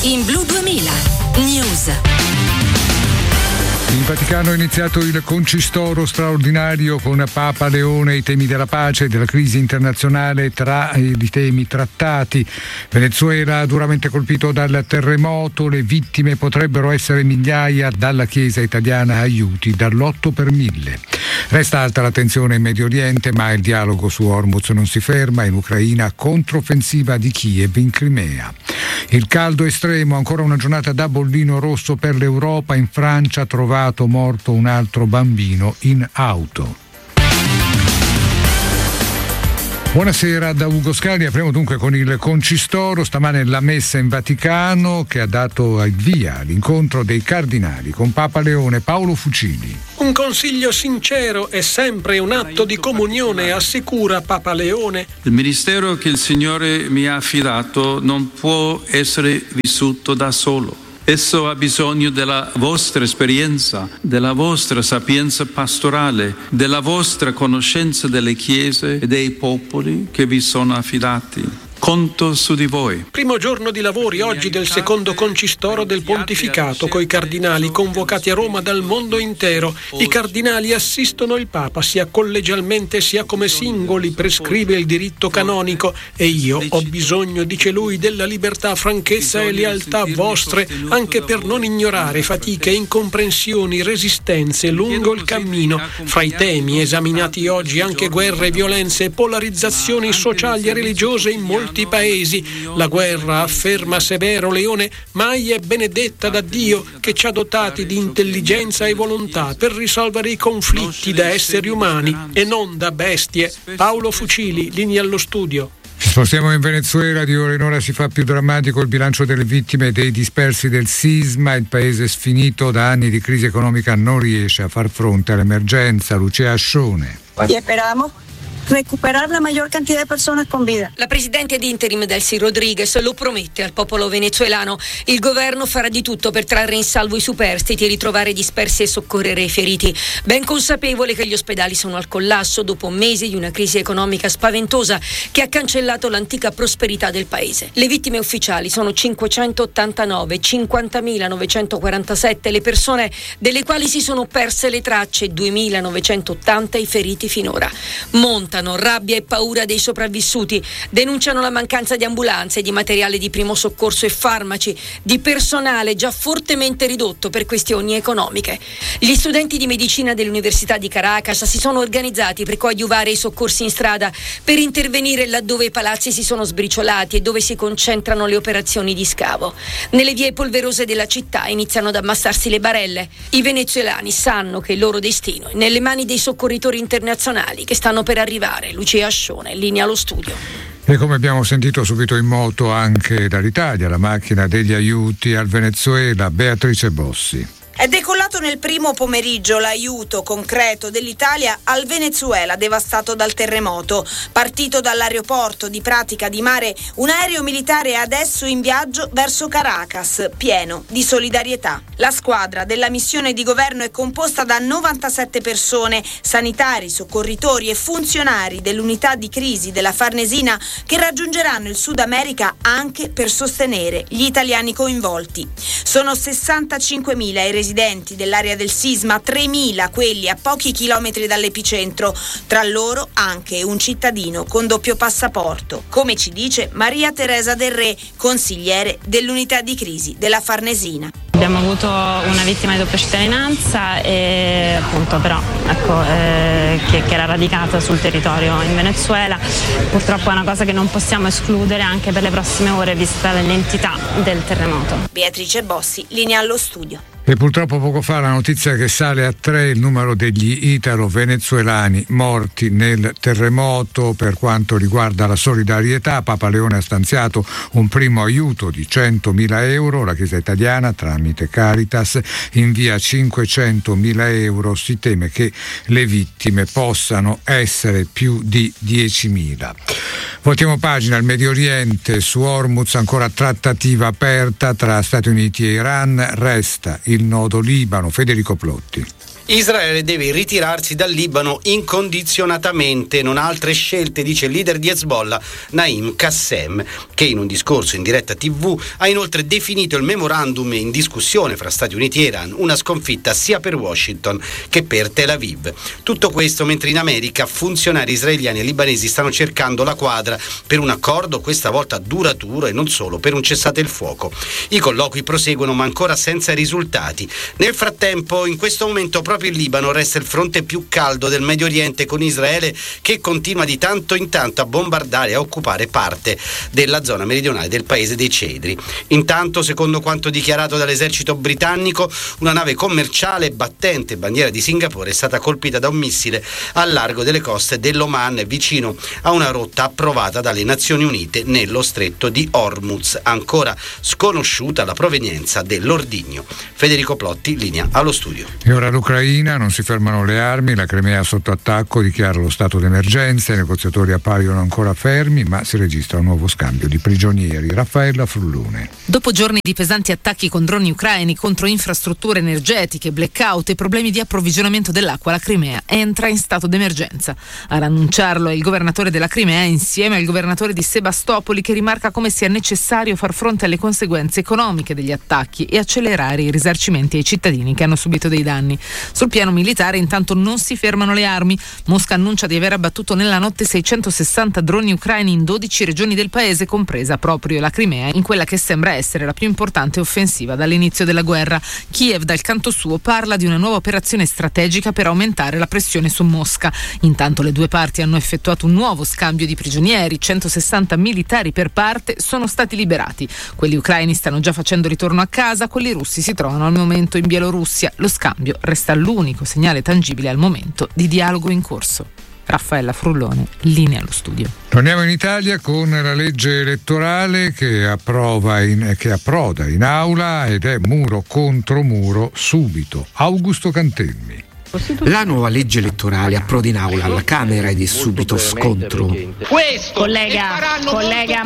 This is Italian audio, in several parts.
in Blu 2000 News. In Vaticano è iniziato il concistoro straordinario con Papa Leone, i temi della pace e della crisi internazionale tra i temi trattati. Venezuela duramente colpito dal terremoto, le vittime potrebbero essere migliaia, dalla Chiesa italiana aiuti dall'8 per 1000. Resta alta la tensione in Medio Oriente, ma il dialogo su Hormuz non si ferma. In Ucraina controffensiva di Kiev in Crimea. Il caldo estremo, ancora una giornata da bollino rosso per l'Europa. In Francia trovato morto un altro bambino in auto. Buonasera da Ugo Scali, apriamo dunque con il concistoro. Stamane la messa in Vaticano che ha dato il via all'incontro dei cardinali con Papa Leone. Paolo Fucili. Un consiglio sincero è sempre un atto di comunione, assicura Papa Leone. Il ministero che il Signore mi ha affidato non può essere vissuto da solo. Esso ha bisogno della vostra esperienza, della vostra sapienza pastorale, della vostra conoscenza delle chiese e dei popoli che vi sono affidati. Conto su di voi. Primo giorno di lavori oggi del secondo concistoro del pontificato, coi cardinali convocati a Roma dal mondo intero. I cardinali assistono il Papa sia collegialmente sia come singoli, prescrive il diritto canonico. E io ho bisogno, dice lui, della libertà, franchezza e lealtà vostre, anche per non ignorare fatiche, incomprensioni, resistenze lungo il cammino. Fra i temi esaminati oggi anche guerre, violenze, polarizzazioni sociali e religiose in molti paesi. La guerra, afferma Severo Leone, mai è benedetta da Dio, che ci ha dotati di intelligenza e volontà per risolvere i conflitti da esseri umani e non da bestie. Paolo Fucili, linea allo studio. Ci spostiamo in Venezuela, di ora in ora si fa più drammatico il bilancio delle vittime e dei dispersi del sisma. Il paese sfinito da anni di crisi economica non riesce a far fronte all'emergenza. Lucia Ascione. Y esperamos recuperar la mayor cantidad de personas con vida. La presidente di interim Delcy Rodriguez lo promette al popolo venezuelano. Il governo farà di tutto per trarre in salvo i superstiti, ritrovare i dispersi e soccorrere i feriti, ben consapevole che gli ospedali sono al collasso dopo mesi di una crisi economica spaventosa che ha cancellato l'antica prosperità del paese. Le vittime ufficiali sono 589, 50.947 le persone delle quali si sono perse le tracce, 2.980 i feriti finora. Montano rabbia e paura dei sopravvissuti, denunciano la mancanza di ambulanze, di materiale di primo soccorso e farmaci, di personale già fortemente ridotto per questioni economiche. Gli studenti di medicina dell'Università di Caracas si sono organizzati per coadiuvare i soccorsi in strada, per intervenire laddove i palazzi si sono sbriciolati e dove si concentrano le operazioni di scavo. Nelle vie polverose della città iniziano ad ammassarsi le barelle. I venezuelani sanno che il loro destino è nelle mani dei soccorritori internazionali che stanno per arrivare. Lucia Ascione, linea allo studio. E come abbiamo sentito subito in moto anche dall'Italia, la macchina degli aiuti al Venezuela, Beatrice Bossi. È decollato nel primo pomeriggio l'aiuto concreto dell'Italia al Venezuela devastato dal terremoto. Partito dall'aeroporto di Pratica di Mare, un aereo militare è adesso in viaggio verso Caracas, pieno di solidarietà. La squadra della missione di governo è composta da 97 persone, sanitari, soccorritori e funzionari dell'unità di crisi della Farnesina, che raggiungeranno il Sud America anche per sostenere gli italiani coinvolti. Sono 65.000 i residenti dell'area del sisma, 3.000 quelli a pochi chilometri dall'epicentro, tra loro anche un cittadino con doppio passaporto, come ci dice Maria Teresa Del Re, consigliere dell'unità di crisi della Farnesina. Abbiamo avuto una vittima di doppia cittadinanza e appunto però che era radicata sul territorio in Venezuela. Purtroppo è una cosa che non possiamo escludere anche per le prossime ore vista l'entità del terremoto. Beatrice Bossi, linea allo studio. E purtroppo poco fa la notizia che sale a 3 il numero degli italo-venezuelani morti nel terremoto. Per quanto riguarda la solidarietà, Papa Leone ha stanziato un primo aiuto di 100.000 euro. La Chiesa italiana, tramite Caritas, invia 500.000 euro. Si teme che le vittime possano essere più di 10.000. Voltiamo pagina al Medio Oriente. Su Hormuz ancora trattativa aperta tra Stati Uniti e Iran. Resta il nodo Libano. Federico Plotti. Israele deve ritirarsi dal Libano incondizionatamente, non ha altre scelte, dice il leader di Hezbollah, Naim Qassem, che in un discorso in diretta TV ha inoltre definito il memorandum in discussione fra Stati Uniti e Iran una sconfitta sia per Washington che per Tel Aviv. Tutto questo mentre in America funzionari israeliani e libanesi stanno cercando la quadra per un accordo questa volta duraturo e non solo per un cessate il fuoco. I colloqui proseguono ma ancora senza risultati. Nel frattempo, in questo momento proprio il Libano resta il fronte più caldo del Medio Oriente, con Israele che continua di tanto in tanto a bombardare e a occupare parte della zona meridionale del paese dei Cedri. Intanto, secondo quanto dichiarato dall'esercito britannico, una nave commerciale battente bandiera di Singapore è stata colpita da un missile al largo delle coste dell'Oman, vicino a una rotta approvata dalle Nazioni Unite nello stretto di Hormuz. Ancora sconosciuta la provenienza dell'ordigno. Federico Plotti, linea allo studio. E ora l'Ucraina, non si fermano le armi, la Crimea sotto attacco, dichiara lo stato d'emergenza, i negoziatori appaiono ancora fermi, ma si registra un nuovo scambio di prigionieri. Raffaella Frullone. Dopo giorni di pesanti attacchi con droni ucraini contro infrastrutture energetiche, blackout e problemi di approvvigionamento dell'acqua, la Crimea entra in stato d'emergenza. Ad annunciarlo è il governatore della Crimea insieme al governatore di Sebastopoli, che rimarca come sia necessario far fronte alle conseguenze economiche degli attacchi e accelerare i risarcimenti ai cittadini che hanno subito dei danni. Sul piano militare intanto non si fermano le armi. Mosca annuncia di aver abbattuto nella notte 660 droni ucraini in 12 regioni del paese, compresa proprio la Crimea, in quella che sembra essere la più importante offensiva dall'inizio della guerra. Kiev dal canto suo parla di una nuova operazione strategica per aumentare la pressione su Mosca. Intanto le due parti hanno effettuato un nuovo scambio di prigionieri, 160 militari per parte sono stati liberati. Quelli ucraini stanno già facendo ritorno a casa, quelli russi si trovano al momento in Bielorussia. Lo scambio resta l'unico segnale tangibile al momento di dialogo in corso. Raffaella Frullone, linea allo studio. Torniamo in Italia con la legge elettorale che approda in aula ed è muro contro muro subito. Augusto Cantelmi. La nuova legge elettorale approda in aula alla Camera ed è subito scontro. Collega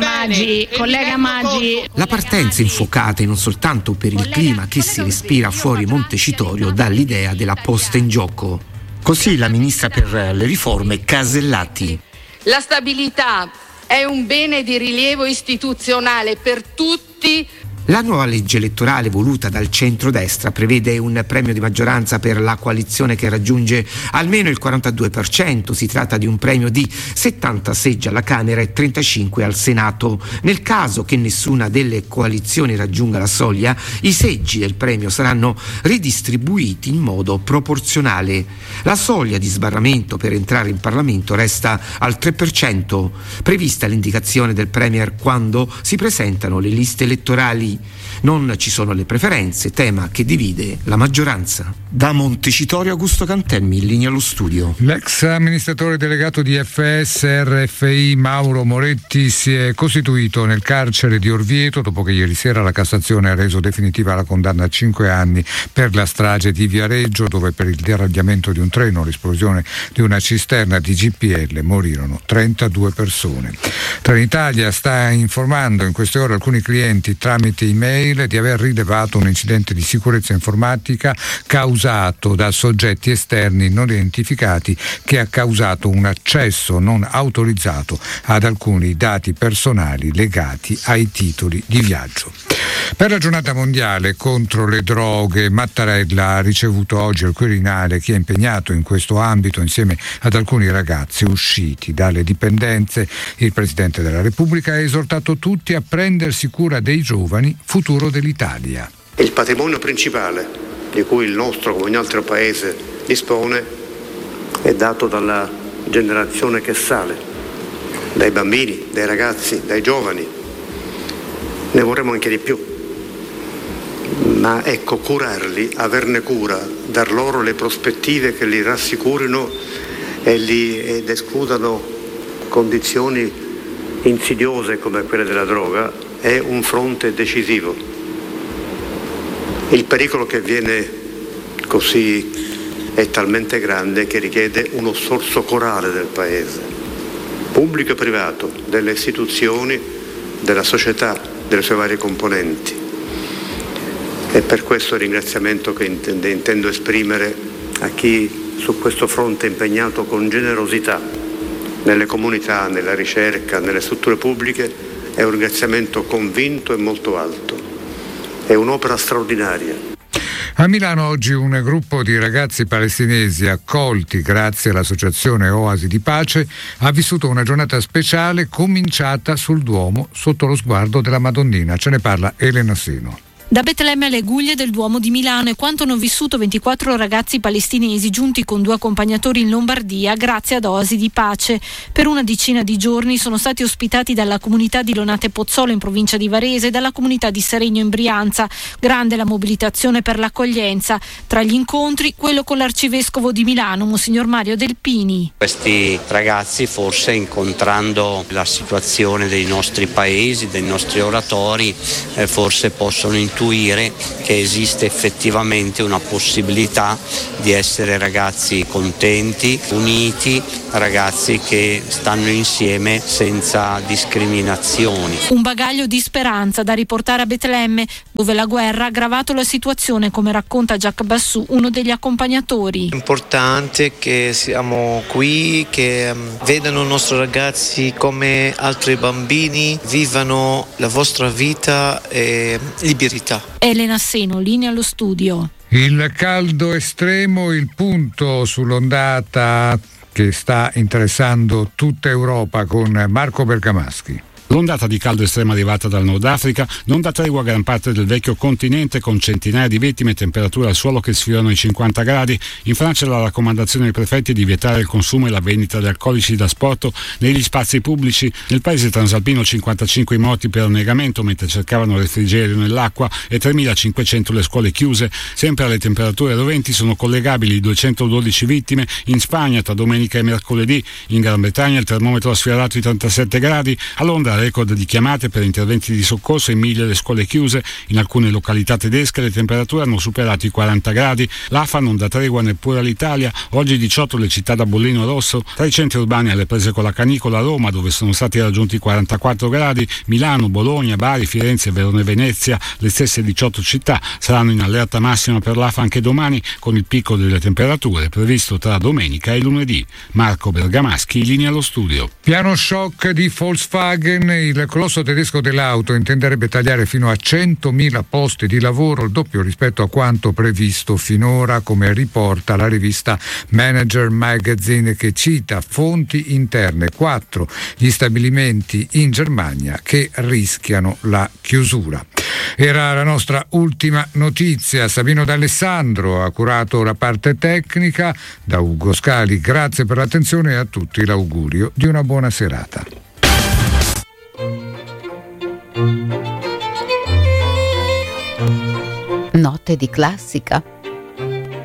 Maggi. La partenza infuocata non soltanto per il clima che si respira fuori Montecitorio dall'idea della posta in gioco. Così la ministra per le riforme Casellati. La stabilità è un bene di rilievo istituzionale per tutti. La nuova legge elettorale voluta dal centrodestra prevede un premio di maggioranza per la coalizione che raggiunge almeno il 42%. Si tratta di un premio di 70 seggi alla Camera e 35 al Senato. Nel caso che nessuna delle coalizioni raggiunga la soglia, i seggi del premio saranno ridistribuiti in modo proporzionale. La soglia di sbarramento per entrare in Parlamento resta al 3%, prevista l'indicazione del Premier quando si presentano le liste elettorali. Non ci sono le preferenze, tema che divide la maggioranza. Da Montecitorio Augusto Cantelmi, in linea allo studio. L'ex amministratore delegato di FS RFI Mauro Moretti si è costituito nel carcere di Orvieto dopo che ieri sera la Cassazione ha reso definitiva la condanna a 5 anni per la strage di Viareggio, dove per il deragliamento di un treno, l'esplosione di una cisterna di GPL, morirono 32 persone. Trenitalia sta informando in queste ore alcuni clienti tramite email di aver rilevato un incidente di sicurezza informatica causato da soggetti esterni non identificati che ha causato un accesso non autorizzato ad alcuni dati personali legati ai titoli di viaggio. Per la giornata mondiale contro le droghe, Mattarella ha ricevuto oggi al Quirinale chi è impegnato in questo ambito insieme ad alcuni ragazzi usciti dalle dipendenze. Il Presidente della Repubblica ha esortato tutti a prendersi cura dei giovani, futuro dell'Italia. Il patrimonio principale di cui il nostro, come ogni altro paese, dispone è dato dalla generazione che sale, dai bambini, dai ragazzi, dai giovani. Ne vorremmo anche di più. Ma ecco, curarli, averne cura, dar loro le prospettive che li rassicurino ed escludano condizioni insidiose come quelle della droga è un fronte decisivo. Il pericolo che viene così è talmente grande che richiede uno sforzo corale del Paese, pubblico e privato, delle istituzioni, della società, delle sue varie componenti. E per questo il ringraziamento che intendo esprimere a chi su questo fronte è impegnato con generosità nelle comunità, nella ricerca, nelle strutture pubbliche, è un ringraziamento convinto e molto alto. È un'opera straordinaria. A Milano oggi un gruppo di ragazzi palestinesi accolti grazie all'associazione Oasi di Pace ha vissuto una giornata speciale cominciata sul Duomo sotto lo sguardo della Madonnina. Ce ne parla Elena Seno. Da Betlemme alle Guglie del Duomo di Milano è quanto hanno vissuto 24 ragazzi palestinesi giunti con 2 accompagnatori in Lombardia grazie ad Oasi di Pace. Per una decina di giorni sono stati ospitati dalla comunità di Lonate Pozzolo in provincia di Varese e dalla comunità di Seregno in Brianza. Grande la mobilitazione per l'accoglienza. Tra gli incontri quello con l'arcivescovo di Milano, Monsignor Mario Delpini. Questi ragazzi, forse incontrando la situazione dei nostri paesi, dei nostri oratori, forse possono intuire che esiste effettivamente una possibilità di essere ragazzi contenti, uniti, ragazzi che stanno insieme senza discriminazioni. Un bagaglio di speranza da riportare a Betlemme, dove la guerra ha aggravato la situazione, come racconta Jacques Bassou, uno degli accompagnatori. È importante che siamo qui, che vedano i nostri ragazzi come altri bambini, vivano la vostra vita e libertà. Elena Seno, linea allo studio. Il caldo estremo, il punto sull'ondata che sta interessando tutta Europa con Marco Bergamaschi. L'ondata di caldo estremo arrivata dal Nord Africa non dà tregua a gran parte del vecchio continente, con centinaia di vittime e temperature al suolo che sfiorano i 50 gradi. In Francia la raccomandazione dei prefetti è di vietare il consumo e la vendita di alcolici da sporto negli spazi pubblici. Nel paese transalpino 55 morti per annegamento mentre cercavano refrigerio nell'acqua e 3.500 le scuole chiuse. Sempre alle temperature roventi sono collegabili 212 vittime in Spagna tra domenica e mercoledì. In Gran Bretagna il termometro ha sfiorato i 37 gradi. A Londra record di chiamate per interventi di soccorso e 1.000 le scuole chiuse. In alcune località tedesche le temperature hanno superato i 40 gradi. L'AFA non dà tregua neppure all'Italia. Oggi 18 le città da bollino rosso. Tra i centri urbani alle prese con la canicola Roma, dove sono stati raggiunti 44 gradi, Milano, Bologna, Bari, Firenze, Verona e Venezia, le stesse 18 città saranno in allerta massima per l'AFA anche domani, con il picco delle temperature previsto tra domenica e lunedì. Marco Bergamaschi, linea allo studio. Piano shock di Volkswagen. Il colosso tedesco dell'auto intenderebbe tagliare fino a 100.000 posti di lavoro, il doppio rispetto a quanto previsto finora, come riporta la rivista Manager Magazine, che cita fonti interne. 4 gli stabilimenti in Germania che rischiano la chiusura. Era la nostra ultima notizia. Sabino D'Alessandro ha curato la parte tecnica. Da Ugo Scali grazie per l'attenzione e a tutti l'augurio di una buona serata. Notte di classica.